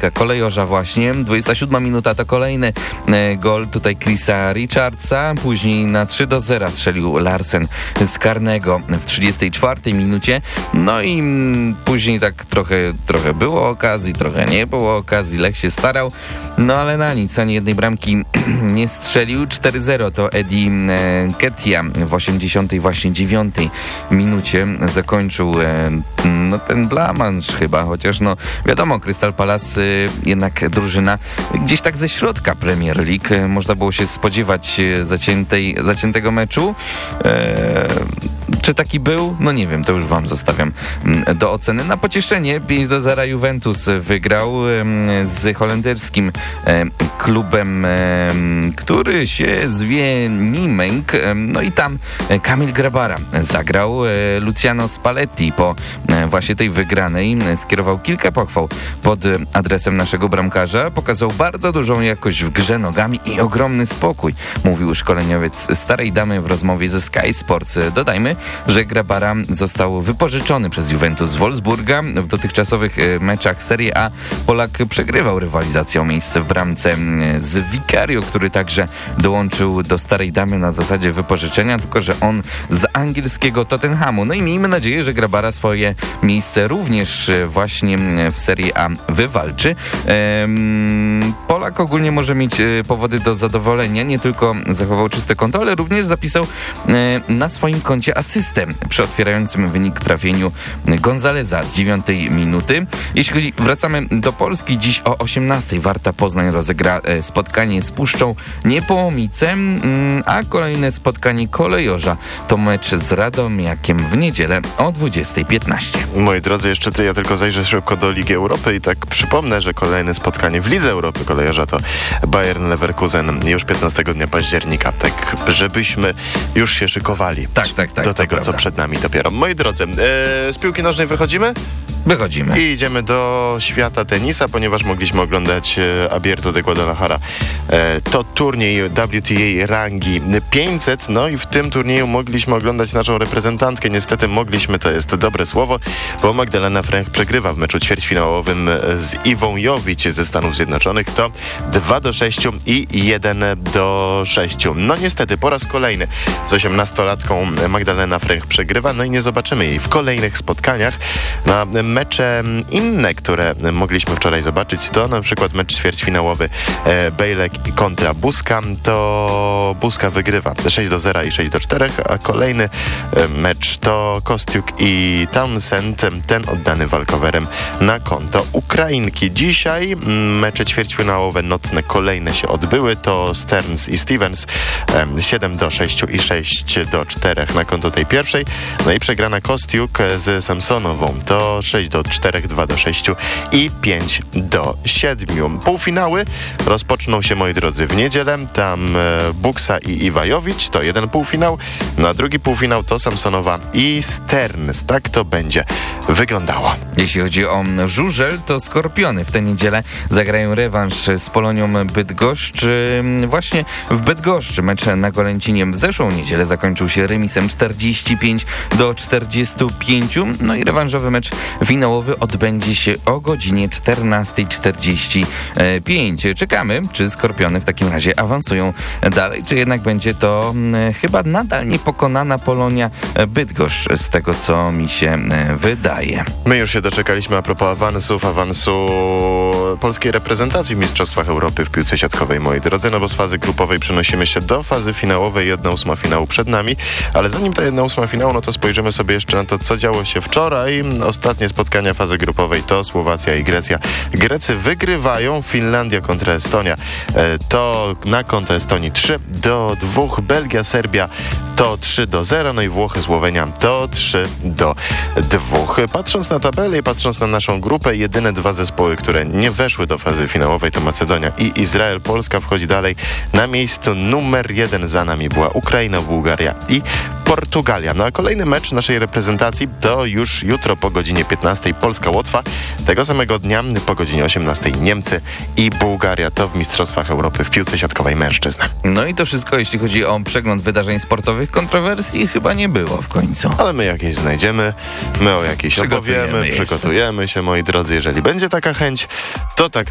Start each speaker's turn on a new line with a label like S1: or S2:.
S1: zawodnika Kolejorza właśnie. 27 minuta to kolejny gol tutaj Chrisa Richardsa. Później na 3-0 strzelił Larsen z karnego w 34 minucie. No i później tak trochę było okazji, trochę nie było okazji. Lech się starał, no ale na nic, ani jednej bramki nie strzelił. 4-0 to Eddie Nketiah w 89 minucie zakończył ten blamanż chyba, chociaż wiadomo, Crystal Palace jednak drużyna gdzieś tak ze środka Premier League. Można było się spodziewać zaciętego meczu. Czy taki był? No nie wiem, to już wam zostawiam do oceny. Na pocieszenie 5-0 Juventus wygrał z holenderskim klubem, który się zwie Nijmegen. No i tam Kamil Grabara zagrał. Luciano Spalletti po właśnie tej wygranej skierował kilka pochwał pod adresem naszego bramkarza. Pokazał bardzo dużą jakość w grze nogami i ogromny spokój, mówił szkoleniowiec Starej Damy w rozmowie ze Sky Sports. Dodajmy, że Grabara został wypożyczony przez Juventus z Wolfsburga. W dotychczasowych meczach Serie A Polak przegrywał rywalizację o miejsce w bramce z Vicario, który także dołączył do Starej Damy na zasadzie wypożyczenia, tylko że on z angielskiego Tottenhamu. No i miejmy nadzieję, że Grabara swoje miejsce również właśnie w Serie A wywalczy. Polak ogólnie może mieć powody do zadowolenia. Nie tylko zachował czyste konto, ale również zapisał na swoim koncie asystę przy otwierającym wynik trafieniu Gonzaleza z 9 minuty. Jeśli wracamy do Polski, dziś o 18:00 Warta Poznań rozegra spotkanie z Puszczą Niepołomice, a kolejne spotkanie Kolejorza to mecz z Radomiakiem w niedzielę o 20:15.
S2: Moi drodzy, jeszcze ja tylko zajrzę szybko do Ligi Europy i tak przypomnę, że kolejne spotkanie w Lidze Europy Kolejorza to Bayern Leverkusen już 15 dnia października. Tak, żebyśmy już się szykowali do tego, co przed nami dopiero. Moi drodzy, z piłki nożnej wychodzimy?
S1: Wychodzimy.
S2: I idziemy do świata tenisa, ponieważ mogliśmy oglądać Abierto de Guadalajara. To turniej WTA rangi 500, no i w tym turnieju mogliśmy oglądać naszą reprezentantkę. Niestety to jest dobre słowo, bo Magdalena Fręch przegrywa w meczu ćwierćfinałowym z Iwą Jowić ze Stanów Zjednoczonych. To 2-6 i 1-6. No niestety po raz kolejny z 18-latką Magdalena Fręch przegrywa, no i nie zobaczymy jej w kolejnych spotkaniach. Na mecze inne, które mogliśmy wczoraj zobaczyć, to na przykład mecz ćwierćfinałowy Bejlek kontra Buska. To Buska wygrywa 6-0 i 6-4, a kolejny mecz to Kostiuk i Townsend, ten oddany walkowerem na konto Ukrainki. Dzisiaj mecze ćwierćfinałowe nocne kolejne się odbyły, to Stearns i Stevens 7-6 i 6-4 na konto tej pierwszej, no i przegrana Kostiuk z Samsonową to 6-4, 2-6 i 5-7. Półfinały rozpoczną się, moi drodzy, w niedzielę. Tam Buksa i Iwajowicz to jeden półfinał, no a drugi półfinał to Samsonowa i Stearns. Tak to będzie wyglądało.
S1: Jeśli chodzi o żużel, to Skorpiony w tę niedzielę zagrają rewanż z Polonią Bydgoszcz. Właśnie w Bydgoszczy mecz na Golęcinie w zeszłą niedzielę zakończył się remisem 45-45. No i rewanżowy mecz finałowy odbędzie się o godzinie 14:45. Czekamy, czy Skorpiony w takim razie awansują dalej, czy jednak będzie to chyba nadal niepokonana Polonia Bydgoszcz, z tego co mi się wydaje.
S2: My już się doczekaliśmy a propos awansu polskiej reprezentacji w Mistrzostwach Europy w piłce siatkowej, moi drodzy, no bo z fazy grupowej przenosimy się do fazy finałowej, 1/8 finału przed nami, ale zanim ta 1/8 finału, no to spojrzymy sobie jeszcze na to, co działo się wczoraj. Ostatnie spotkania fazy grupowej to Słowacja i Grecja. Grecy wygrywają, Finlandia kontra Estonia to na konto Estonii 3-2, Belgia, Serbia to 3-0, no i Włochy, Słowenia to 3-2. Patrząc na tabelę i patrząc na naszą grupę, jedyne dwa zespoły, które nie weszły do fazy finałowej to Macedonia i Izrael. Polska wchodzi dalej na miejscu numer 1. Za nami była Ukraina, Bułgaria i Portugalia. No a kolejny mecz naszej reprezentacji to już jutro po godzinie 15:00 Polska-Łotwa. Tego samego dnia po godzinie 18:00 Niemcy i Bułgaria. To w Mistrzostwach Europy w piłce siatkowej mężczyzn.
S1: No i to wszystko, jeśli chodzi o przegląd wydarzeń sportowych. Kontrowersji chyba nie było w końcu.
S2: Ale my jakieś znajdziemy, my o jakiejś opowiemy, przygotujemy się, moi drodzy. Jeżeli będzie taka chęć, to tak